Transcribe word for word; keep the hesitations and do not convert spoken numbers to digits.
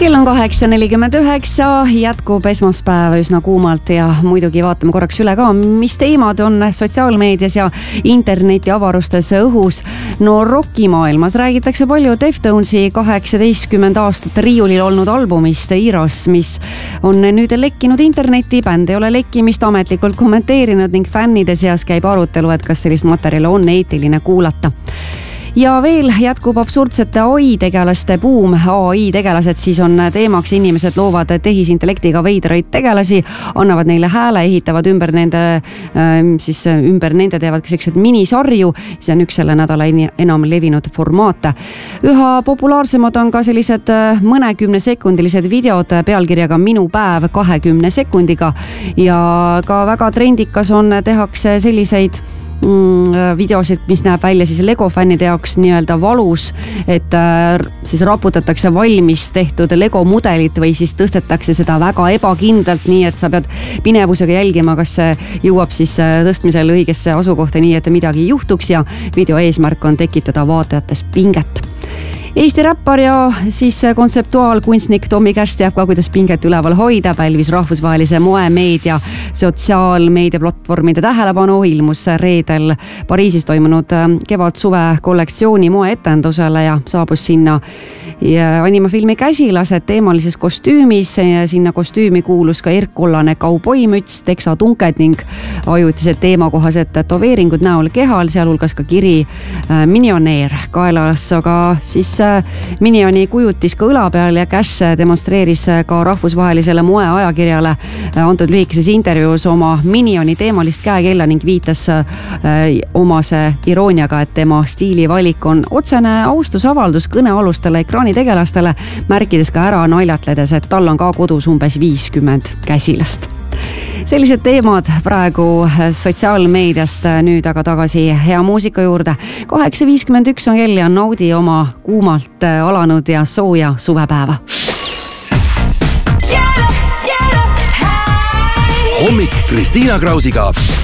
Kell on kaheksa nelikümmend üheksa, jätkub esmaspäev üsna kuumalt ja muidugi vaatame korraks üle ka, mis teemad on sotsiaalmeedias ja interneti avarustes õhus. No rockimaailmas räägitakse palju Deftonesi kaheksateistkümmend aastat riiulil olnud albumist Eros, mis on nüüd lekkinud internetti. Bänd ei ole lekkimist ametlikult kommenteerinud ning fännide seas käib arutelu, et kas sellist materjali on eetiline kuulata. Ja veel jätkub absurdsete A I-tegelaste buum. A I-tegelased siis on teemaks, inimesed loovad tehisintellektiga veidraid tegelasi, annavad neile hääle, ehitavad ümber nende, siis ümber nende teevad sellised minisarju. See on üks selle nädala enam levinud formaate. Üha populaarsemad on ka sellised mõnekümne sekundilised videod pealkirjaga Minu päev kahekümne sekundiga ja ka väga trendikas on, tehakse selliseid videosid, mis näeb välja siis Lego fännide jaoks nii-öelda valus, et siis raputatakse valmis tehtud Lego mudelit või siis tõstetakse seda väga ebakindlalt, nii et sa pead pinevusega jälgima, kas see jõuab siis tõstmisel õigesse asukohta, nii et midagi ei juhtuks ja video eesmärk on tekitada vaatajates pinget. Eesti räppar ja siis kontseptuaalkunstnik Tommy Cash teab ka, kuidas pinget üleval hoida, pälvis rahvusvahelise moemeedia sotsiaalmeedia platvormide tähelepanu, ilmus reedel Pariisis toimunud kevad-suve kollektsiooni moeetendusele ja saabus sinna animafilmi Käsilased teemalises kostüümis ja sinna kostüümi kuulus ka erkkollane kauboimüts, teksatunked ning ajutised teemakohased tätoveeringud näol kehal, sealhulgas ka kiri Minioneer kaelas, aga siis Minioni kujutis ka õla peal ja Cash demonstreeris ka rahvusvahelisele moeajakirjale antud lühikeses intervjuus oma Minioni teemalist käekella ning viitas omase irooniaga, et tema stiilivalik on otsene austusavaldus kõnealustele ekraanitegelastele, märkides ka ära naljatledes, et tal on ka kodus umbes viiskümmend käsilast. Sellised teemad praegu sotsiaalmeediast, nüüd aga tagasi hea muusika juurde. kaheksa viiskümmend üks on kell ja naudi oma kuumalt alanud ja sooja suvepäeva. Hommik Kristiina Krausiga